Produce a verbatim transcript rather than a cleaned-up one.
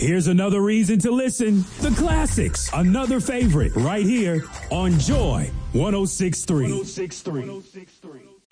Here's another reason to listen. The classics, another favorite, right here on Joy one oh six point three.